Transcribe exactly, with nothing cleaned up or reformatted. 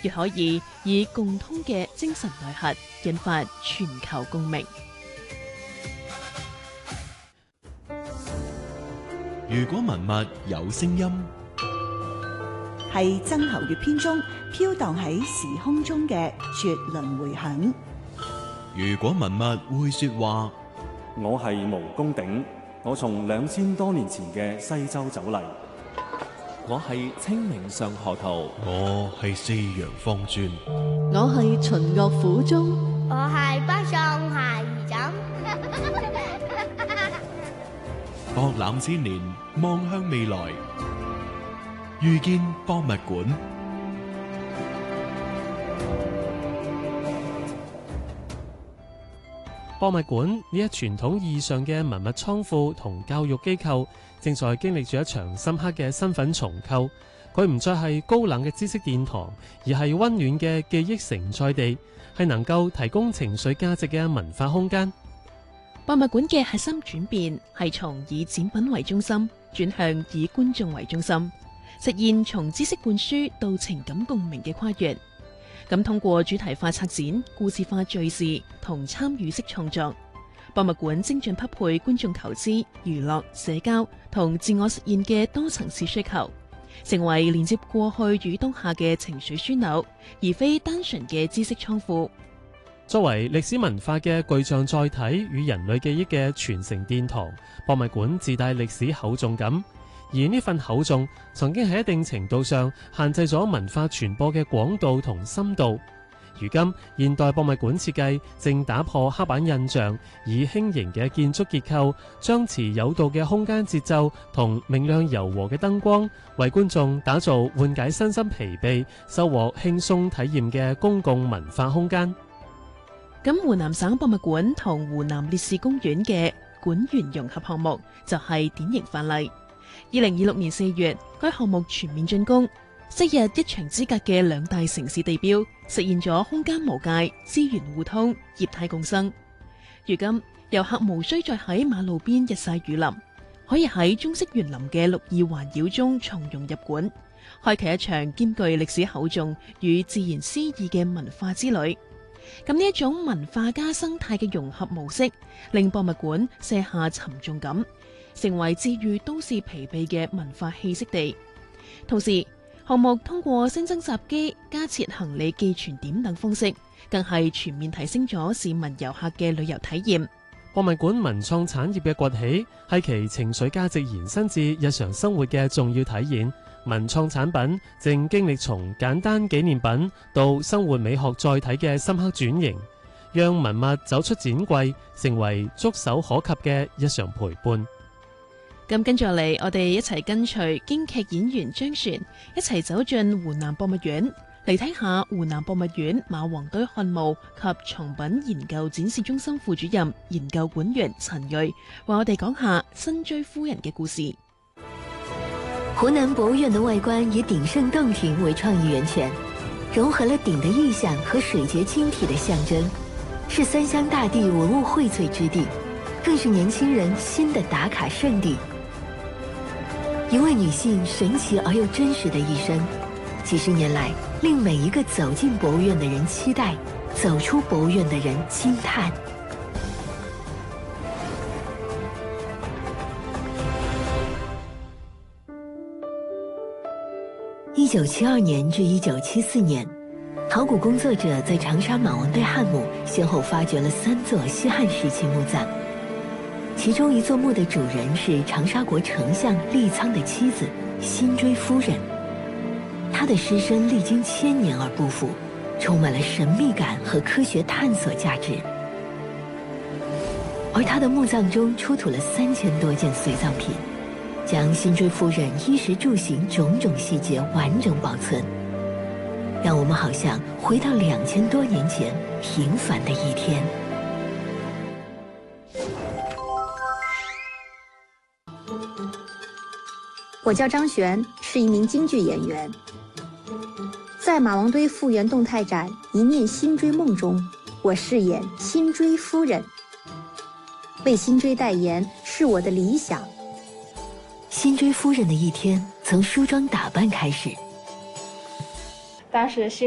亦可以以共通嘅精神內核引發全球共鳴。 如果文物有聲音， 係曾侯乙編中飄蕩喺時空中嘅絕倫迴響。 如果文物會說話， 我係毛公鼎，我從兩千多年前嘅西周走嚟。 我係清明上河圖， 我係四陽方尊， 我係秦樂府中， 我係北宋下夷枕。 博覽千年，望向未來，遇見博物館。 博物館呢一傳統意義上嘅文物倉庫同教育機構，正在經歷住一場深刻嘅身份重構。佢唔再係高冷嘅知識殿堂，而係溫暖嘅記憶承載地，係能夠提供情緒價值嘅文化空間。 博物館嘅核心轉變係從以展品為中心，轉向以觀眾為中心，實現從知識灌輸到情感共鳴嘅跨越。咁通過主題化策展、故事化敘事同參與式創作，博物館精準匹配觀眾求知、娛樂、社交同自我實現嘅多層次需求，成為連接過去與當下嘅情緒樞紐，而非單純嘅知識倉庫。 作為歷史文化嘅具象載體與人類記憶嘅傳承殿堂，博物館自帶歷史厚重感，而呢份厚重曾經喺一定程度上限制咗文化傳播嘅廣度同深度。如今現代博物館設計正打破刻板印象，以輕盈嘅建築結構、張弛有度嘅空間節奏同明亮柔和嘅燈光，為觀眾打造緩解身心疲憊、收穫輕鬆體驗嘅公共文化空間。 咁湖南省博物館同湖南烈士公園嘅館員融合項目就係典型範例。二零二六年四月，該項目全面竣工，昔日一牆之隔嘅兩大城市地標，實現咗空間無界、資源互通、業態共生。如今，遊客無需再喺馬路邊日曬雨淋，可以喺中式園林嘅綠意環繞中從容入館，開啟一場兼具歷史厚重與自然詩意嘅文化之旅。咁呢一種文化加生態嘅融合模式，令博物館卸下沉重感，成為治愈都市疲憊嘅文化氣息地。同時，項目通過新增閘機、加設行李寄存點等方式，更係全面提升咗市民遊客嘅旅遊體驗。 博物館文創產業嘅崛起，係其情緒價值延伸至日常生活嘅重要體現。文創產品正經歷從簡單紀念品到生活美學載體嘅深刻轉型，讓文物走出展櫃，成為觸手可及嘅日常陪伴。 咁跟住嚟，我哋一齊跟隨京劇演員張璇一齊走進湖南博物院，嚟睇下湖南博物院馬王堆漢墓及藏品研究展示中心副主任、研究館員陳瑞，為我哋講下辛追夫人嘅故事。 湖南博物院的外觀以鼎盛洞庭為創意源泉，融合了鼎的意象和水結晶體的象徵，是三湘大地文物薈萃之地，更是年輕人新的打卡聖地。一位女性神奇而又真實的一生，幾十年來令每一個走進博物院的人期待，走出博物院的人驚嘆。一九七二年至一九七四年，考古工作者在長沙馬王堆漢墓先後發掘了三座西漢時期墓葬，其中一座墓的主人是長沙國丞相李滄的妻子辛追夫人，她的屍身歷經千年而不腐，充滿了神秘感和科學探索價值。而她的墓葬中出土了三千多件隨葬品，將辛追夫人衣食住行種種細節完整保存，讓我們好像回到兩千多年前平凡的一天。 我叫張璇，是一名京劇演員。在馬王堆復原動態展《一念辛追夢》中，我飾演辛追夫人，為辛追代言是我的理想。 辛追夫人的一天從梳妝打扮開始。 當時辛